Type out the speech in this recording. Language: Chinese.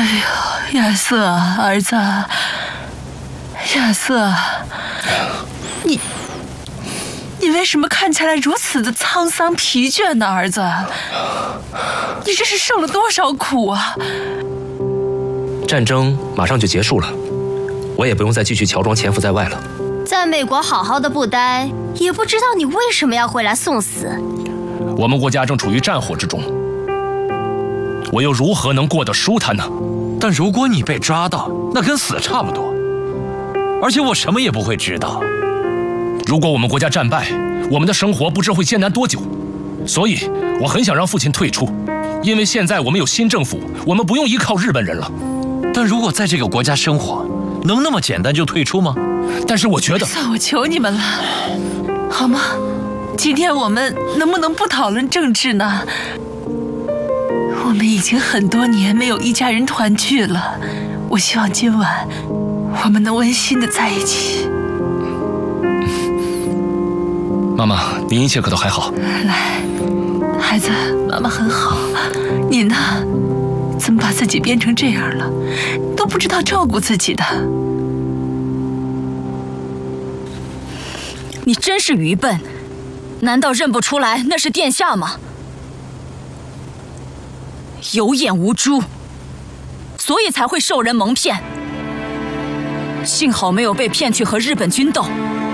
呦，亚瑟，儿子，亚瑟，你为什么看起来如此的沧桑疲倦呢，儿子？你这是受了多少苦啊！ 战争马上就结束了，我也不用再继续乔装潜伏在外了。 在美国好好的不待，也不知道你为什么要回来送死。 我们国家正处于战火之中，我又如何能过得舒坦呢？ 但如果你被抓到，那跟死差不多。而且我什么也不会知道。 如果我们国家战败，我们的生活不知会艰难多久。所以，我很想让父亲退出，因为现在我们有新政府，我们不用依靠日本人了。 但如果在这个国家生活，能那么简单就退出吗？ 但是我觉得， 算我求你们了，好吗？今天我们能不能不讨论政治呢？我们已经很多年没有一家人团聚了，我希望今晚我们能温馨的在一起。 妈妈，您一切可都还好？ 来，孩子，妈妈很好。你呢？怎么把自己变成这样了？都不知道照顾自己的。 你真是愚笨，难道认不出来那是殿下吗？有眼无珠，所以才会受人蒙骗。幸好没有被骗去和日本军斗，